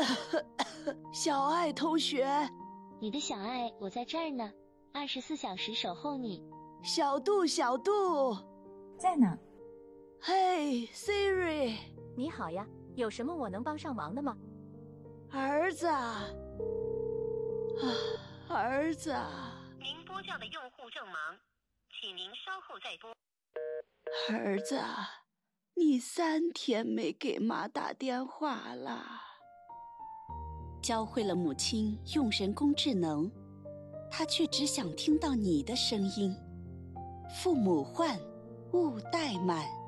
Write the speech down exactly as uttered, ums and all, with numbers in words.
小爱同学， 你的小爱，我在这儿呢，二十四小时守候你。 小杜，小杜， 在呢。 嘿 ，Siri， 你好呀，有什么我能帮上忙的吗？ 儿子啊，啊，儿子啊！ 您拨叫的用户正忙，请您稍后再拨。 儿子啊，你三天没给妈打电话了。 教会了母亲用人工智能，她却只想听到你的声音。父母唤，勿怠慢。